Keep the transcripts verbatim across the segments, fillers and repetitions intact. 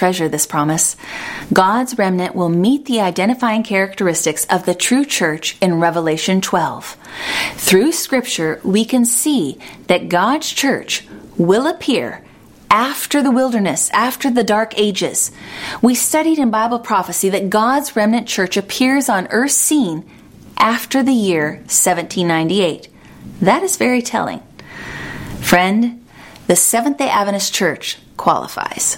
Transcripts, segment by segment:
treasure this promise. God's remnant will meet the identifying characteristics of the true church in Revelation twelve. Through Scripture, we can see that God's church will appear after the wilderness, after the dark ages. We studied in Bible prophecy that God's remnant church appears on earth's scene after the year seventeen ninety-eight. That is very telling. Friend, the Seventh-day Adventist Church qualifies.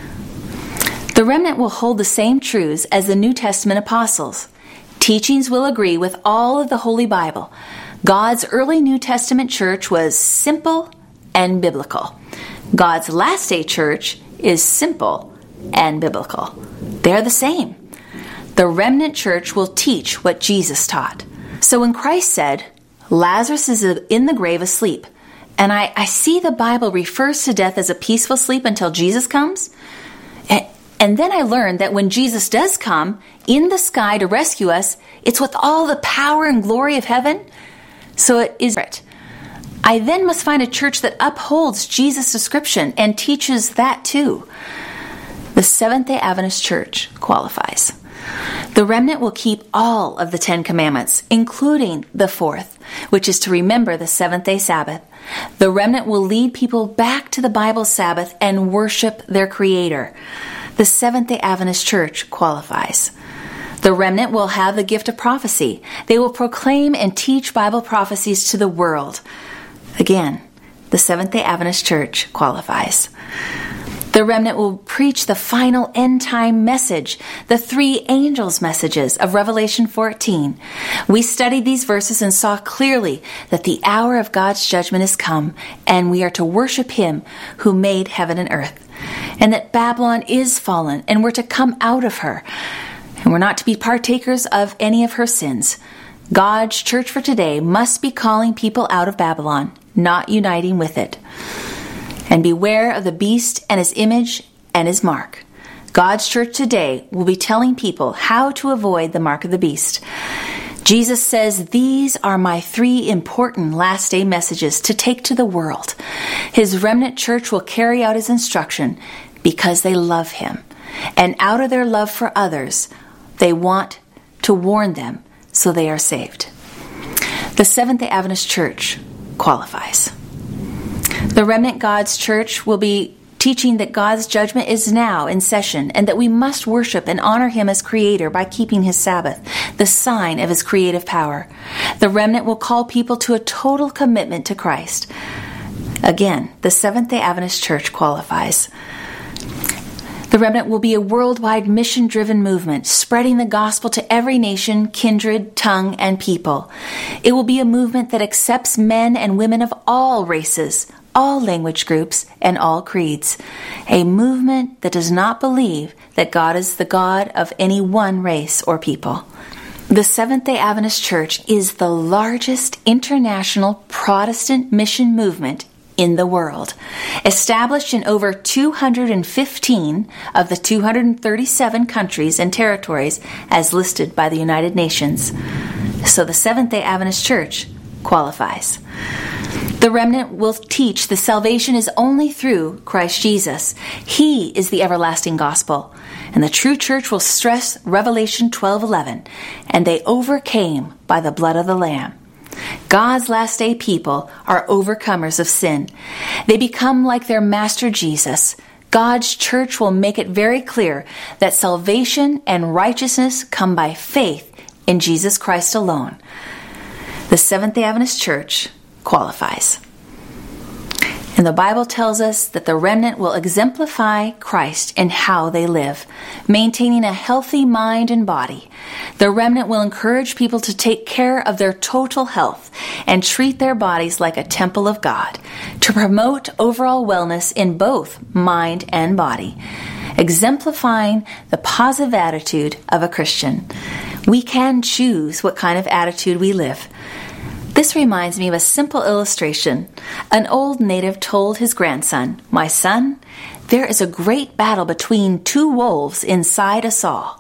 The remnant will hold the same truths as the New Testament apostles. Teachings will agree with all of the Holy Bible. God's early New Testament church was simple and biblical. God's last-day church is simple and biblical. They're the same. The remnant church will teach what Jesus taught. So when Christ said, Lazarus is in the grave asleep, and I, I see the Bible refers to death as a peaceful sleep until Jesus comes, and, and then I learned that when Jesus does come in the sky to rescue us, it's with all the power and glory of heaven. So it is it. I then must find a church that upholds Jesus' description and teaches that too. The Seventh-day Adventist Church qualifies. The remnant will keep all of the Ten Commandments, including the fourth, which is to remember the seventh-day Sabbath. The remnant will lead people back to the Bible Sabbath and worship their Creator. The Seventh-day Adventist Church qualifies. The remnant will have the gift of prophecy. They will proclaim and teach Bible prophecies to the world. Again, the Seventh-day Adventist Church qualifies. The remnant will preach the final end-time message, the three angels' messages of Revelation fourteen. We studied these verses and saw clearly that the hour of God's judgment is come, and we are to worship Him who made heaven and earth, and that Babylon is fallen, and we're to come out of her, and we're not to be partakers of any of her sins. God's church for today must be calling people out of Babylon, not uniting with it. And beware of the beast and his image and his mark. God's church today will be telling people how to avoid the mark of the beast. Jesus says, these are my three important last day messages to take to the world. His remnant church will carry out his instruction because they love him. And out of their love for others, they want to warn them so they are saved. The Seventh-day Adventist Church qualifies. The remnant God's church will be teaching that God's judgment is now in session and that we must worship and honor Him as Creator by keeping His Sabbath, the sign of His creative power. The remnant will call people to a total commitment to Christ. Again, the Seventh-day Adventist Church qualifies. The remnant will be a worldwide mission-driven movement, spreading the gospel to every nation, kindred, tongue, and people. It will be a movement that accepts men and women of all races, all language groups, and all creeds. A movement that does not believe that God is the God of any one race or people. The Seventh-day Adventist Church is the largest international Protestant mission movement in the world, established in over two hundred fifteen of the two hundred thirty-seven countries and territories as listed by the United Nations. So the Seventh-day Adventist Church qualifies. The remnant will teach that salvation is only through Christ Jesus. He is the everlasting gospel. And the true church will stress Revelation twelve eleven, and they overcame by the blood of the Lamb. God's last day people are overcomers of sin. They become like their Master Jesus. God's church will make it very clear that salvation and righteousness come by faith in Jesus Christ alone. The Seventh-day Adventist Church qualifies. And the Bible tells us that the remnant will exemplify Christ in how they live, maintaining a healthy mind and body. The remnant will encourage people to take care of their total health and treat their bodies like a temple of God, to promote overall wellness in both mind and body, exemplifying the positive attitude of a Christian. We can choose what kind of attitude we live. This reminds me of a simple illustration. An old native told his grandson, "My son, there is a great battle between two wolves inside us all.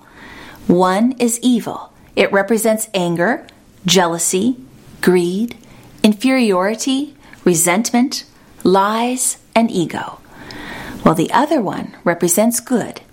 One is evil. It represents anger, jealousy, greed, inferiority, resentment, lies, and ego. While the other one represents good.